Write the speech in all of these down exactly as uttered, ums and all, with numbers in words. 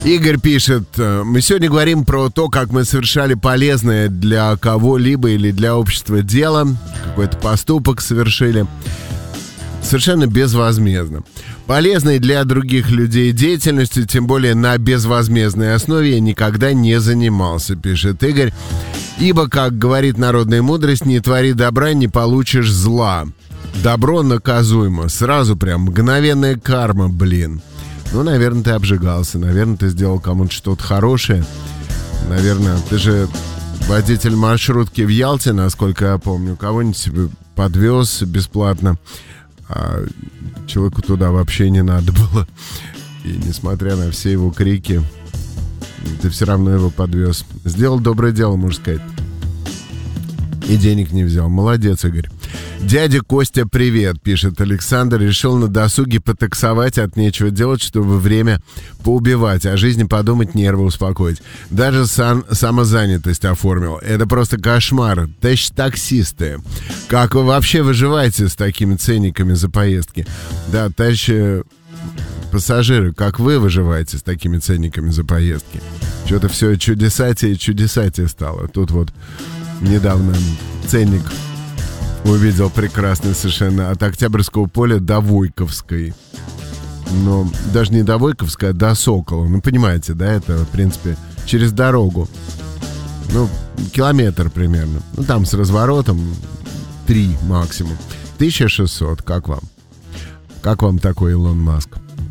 Игорь пишет: мы сегодня говорим про то, как мы совершали полезное для кого-либо или для общества дело, какой-то поступок совершили совершенно безвозмездно. Полезной для других людей деятельностью, тем более на безвозмездной основе, я никогда не занимался, пишет Игорь. Ибо, как говорит народная мудрость, не твори добра, не получишь зла. Добро наказуемо, сразу прям мгновенная карма, блин. Ну, наверное, ты обжигался, наверное, ты сделал кому-то что-то хорошее. Наверное, ты же водитель маршрутки в Ялте, насколько я помню, кого-нибудь себе подвез бесплатно, а человеку туда вообще не надо было. И несмотря на все его крики, ты все равно его подвез. Сделал доброе дело, можно сказать. И денег не взял. Молодец, Игорь. Дядя Костя, привет, пишет Александр. Решил на досуге потаксовать, от нечего делать, чтобы время поубивать, о жизни подумать, нервы успокоить. Даже сан- самозанятость оформил. Это просто кошмар. Товарищ таксисты, как вы вообще выживаете с такими ценниками за поездки? Да, товарищи пассажиры, как вы выживаете с такими ценниками за поездки? Что-то все чудесатее и чудесатее стало. Тут вот недавно ценник увидел прекрасный совершенно от Октябрьского поля до Войковской. Но даже не до Войковской, а до Сокола. Ну, понимаете, да, это, в принципе, через дорогу. Ну, километр примерно. Ну, там с разворотом три максимум. тысяча шестьсот, как вам? Как вам такой Илон Маск?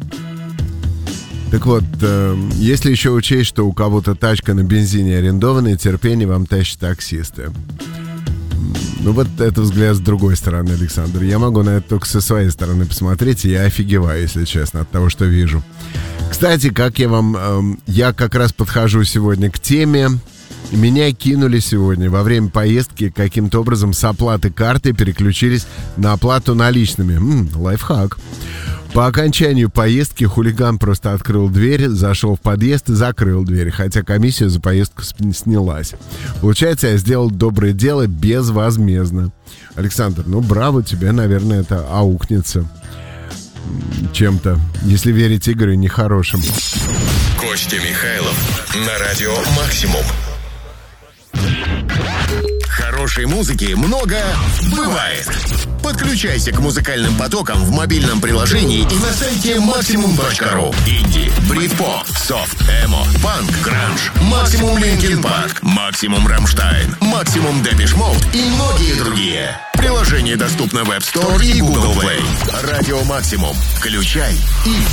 Так вот, э, если еще учесть, что у кого-то тачка на бензине арендованная, терпение вам тащат таксисты. Ну вот это взгляд с другой стороны, Александр. Я могу на это только со своей стороны посмотреть, и я офигеваю, если честно, от того, что вижу. Кстати, как я вам... Э, я как раз подхожу сегодня к теме. Меня кинули сегодня во время поездки каким-то образом с оплаты карты переключились на оплату наличными. М-м, лайфхак. По окончанию поездки хулиган просто открыл дверь, зашел в подъезд и закрыл дверь, хотя комиссия за поездку снялась. Получается, я сделал доброе дело безвозмездно. Александр, ну браво, тебе, наверное, это аукнется чем-то, если верить Игорю нехорошим. Костя Михайлов на радио «Максимум». Хорошей музыки много бывает. Подключайся к музыкальным потокам в мобильном приложении и на сайте максимум точка ру. Инди, брит-поп, софт, эмо, панк, гранж, максимум Линкин Парк, максимум Рамштайн, максимум Депеш Мод и многие другие. Приложение доступно в App Store и Google Play. Радио Максимум. Включай и